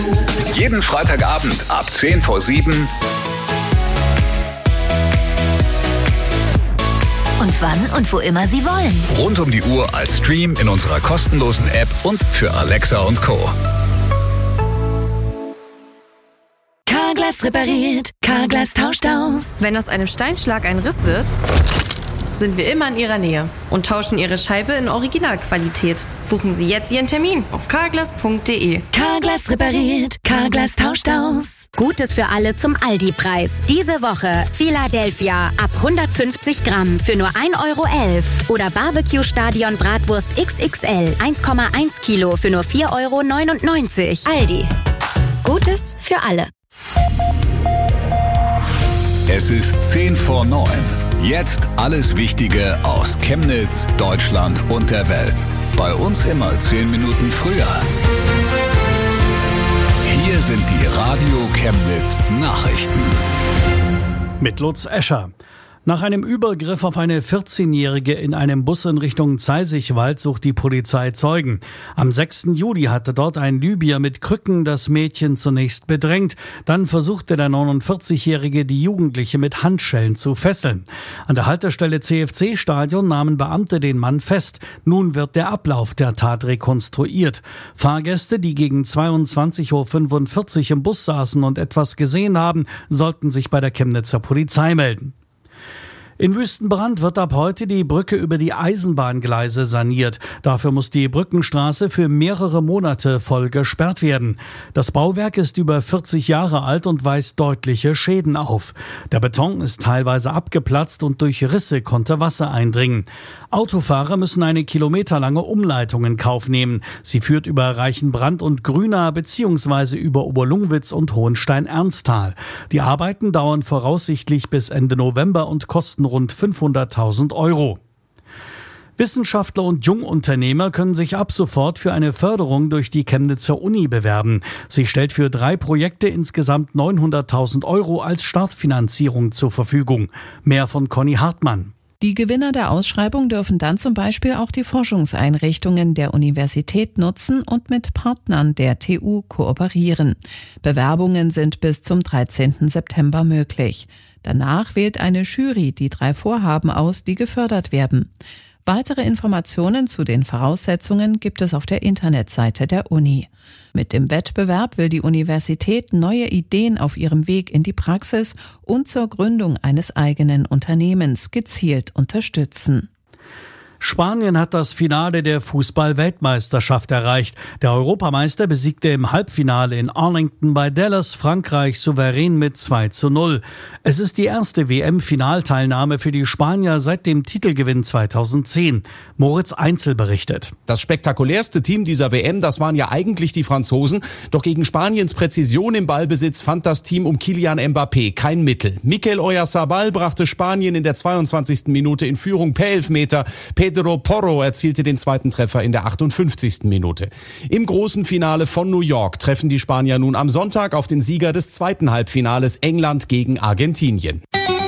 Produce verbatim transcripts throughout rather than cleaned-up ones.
Jeden Freitagabend ab zehn vor sieben. Und wann und wo immer Sie wollen. Rund um die Uhr als Stream in unserer kostenlosen App und für Alexa und Co. Carglass repariert, Carglass tauscht aus. Wenn aus einem Steinschlag ein Riss wird, sind wir immer in Ihrer Nähe und tauschen Ihre Scheibe in Originalqualität. Buchen Sie jetzt Ihren Termin auf carglass punkt de. Carglass repariert, Carglass tauscht aus. Gutes für alle zum Aldi-Preis. Diese Woche Philadelphia ab hundertfünfzig Gramm für nur ein Euro elf. Oder Barbecue Stadion Bratwurst X X L eins Komma eins Kilo für nur vier Euro neunundneunzig. Aldi. Gutes für alle. Es ist zehn vor neun. Jetzt alles Wichtige aus Chemnitz, Deutschland und der Welt. Bei uns immer zehn Minuten früher. Hier sind die Radio Chemnitz Nachrichten. Mit Lutz Escher. Nach einem Übergriff auf eine vierzehnjährige in einem Bus in Richtung Zeisigwald sucht die Polizei Zeugen. Am sechsten Juli hatte dort ein Libyer mit Krücken das Mädchen zunächst bedrängt. Dann versuchte der neunundvierzigjährige die Jugendliche mit Handschellen zu fesseln. An der Haltestelle C F C-Stadion nahmen Beamte den Mann fest. Nun wird der Ablauf der Tat rekonstruiert. Fahrgäste, die gegen zweiundzwanzig Uhr fünfundvierzig im Bus saßen und etwas gesehen haben, sollten sich bei der Chemnitzer Polizei melden. In Wüstenbrand wird ab heute die Brücke über die Eisenbahngleise saniert. Dafür muss die Brückenstraße für mehrere Monate voll gesperrt werden. Das Bauwerk ist über vierzig Jahre alt und weist deutliche Schäden auf. Der Beton ist teilweise abgeplatzt und durch Risse konnte Wasser eindringen. Autofahrer müssen eine kilometerlange Umleitung in Kauf nehmen. Sie führt über Reichenbrand und Grünau bzw. über Oberlungwitz und Hohenstein-Ernsthal. Die Arbeiten dauern voraussichtlich bis Ende November und kosten rund fünfhunderttausend Euro. Wissenschaftler und Jungunternehmer können sich ab sofort für eine Förderung durch die Chemnitzer Uni bewerben. Sie stellt für drei Projekte insgesamt neunhunderttausend Euro als Startfinanzierung zur Verfügung. Mehr von Conny Hartmann. Die Gewinner der Ausschreibung dürfen dann zum Beispiel auch die Forschungseinrichtungen der Universität nutzen und mit Partnern der T U kooperieren. Bewerbungen sind bis zum dreizehnten September möglich. Danach wählt eine Jury die drei Vorhaben aus, die gefördert werden. Weitere Informationen zu den Voraussetzungen gibt es auf der Internetseite der Uni. Mit dem Wettbewerb will die Universität neue Ideen auf ihrem Weg in die Praxis und zur Gründung eines eigenen Unternehmens gezielt unterstützen. Spanien hat das Finale der Fußball-Weltmeisterschaft erreicht. Der Europameister besiegte im Halbfinale in Arlington bei Dallas Frankreich souverän mit zwei zu null. Es ist die erste W M-Finalteilnahme für die Spanier seit dem Titelgewinn zweitausendzehn. Moritz Einzel berichtet. Das spektakulärste Team dieser W M, das waren ja eigentlich die Franzosen. Doch gegen Spaniens Präzision im Ballbesitz fand das Team um Kylian Mbappé kein Mittel. Mikel Oyarzabal brachte Spanien in der zweiundzwanzigsten Minute in Führung per Elfmeter. Pedro Porro erzielte den zweiten Treffer in der achtundfünfzigsten Minute. Im großen Finale von New York treffen die Spanier nun am Sonntag auf den Sieger des zweiten Halbfinales England gegen Argentinien.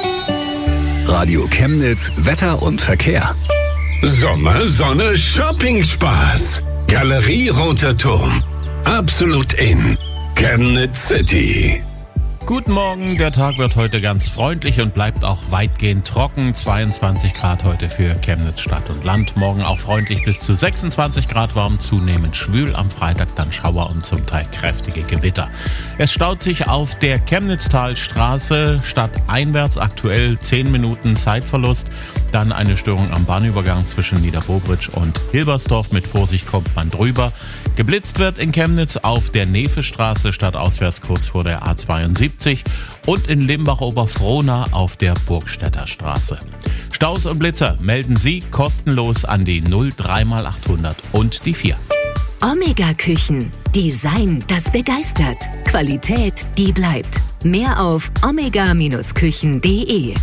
Radio Chemnitz, Wetter und Verkehr. Sommer, Sonne, Shopping-Spaß. Galerie Roter Turm. Absolut in Chemnitz City. Guten Morgen, der Tag wird heute ganz freundlich und bleibt auch weitgehend trocken. zweiundzwanzig Grad heute für Chemnitz Stadt und Land. Morgen auch freundlich bis zu sechsundzwanzig Grad warm, zunehmend schwül. Am Freitag dann Schauer und zum Teil kräftige Gewitter. Es staut sich auf der Chemnitztalstraße stadteinwärts aktuell zehn Minuten Zeitverlust. Dann eine Störung am Bahnübergang zwischen Niederbobritsch und Hilbersdorf. Mit Vorsicht kommt man drüber. Geblitzt wird in Chemnitz auf der Nefestraße stadtauswärts kurz vor der A zweiundsiebzig und in Limbach-Oberfrohna auf der Burgstädter Straße. Staus und Blitzer melden Sie kostenlos an die null drei mal achthundert und die vier. Omega Küchen. Design, das begeistert. Qualität, die bleibt. Mehr auf omega Küchen punkt de.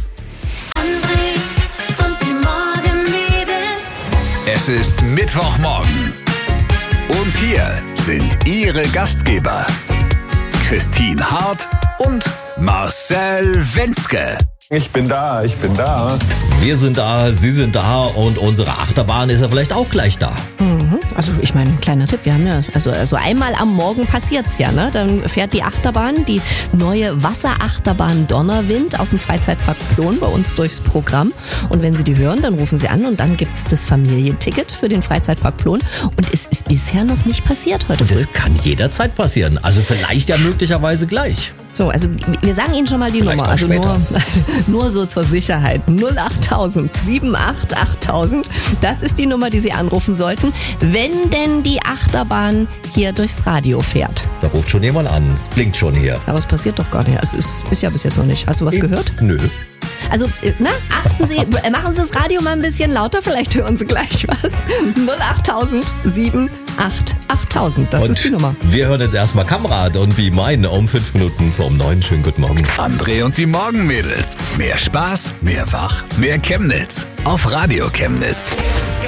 Es ist Mittwochmorgen. Und hier sind Ihre Gastgeber Christine Hart und Marcel Wenske. Ich bin da, ich bin da. Wir sind da, Sie sind da und unsere Achterbahn ist ja vielleicht auch gleich da. Mhm. Also ich meine, ein kleiner Tipp, wir haben ja, also, also einmal am Morgen passiert's ja, ne? Dann fährt die Achterbahn, die neue Wasserachterbahn Donnerwind aus dem Freizeitpark Plon bei uns durchs Programm. Und wenn Sie die hören, dann rufen Sie an und dann gibt's das Familienticket für den Freizeitpark Plon. Und es ist bisher noch nicht passiert heute Und früh. das kann jederzeit passieren, also vielleicht ja möglicherweise gleich. So, also wir sagen Ihnen schon mal die Vielleicht Nummer, auch also später. nur, nur so zur Sicherheit. null achttausend siebenundachtzig achttausend, das ist die Nummer, die Sie anrufen sollten, wenn denn die Achterbahn hier durchs Radio fährt. Da ruft schon jemand an, es blinkt schon hier. Aber es passiert doch gar nicht, es ist, ist ja bis jetzt noch nicht. Hast du was gehört? Nö. Also, äh, na, achten Sie, äh, machen Sie das Radio mal ein bisschen lauter, vielleicht hören Sie gleich was. null achttausend siebenundachtzig achttausend, das Und ist die Nummer. wir hören jetzt erstmal Kamerad und wie meine um fünf Minuten vor um neun. Schönen guten Morgen. André und die Morgenmädels. Mehr Spaß, mehr Wach, mehr Chemnitz. Auf Radio Chemnitz.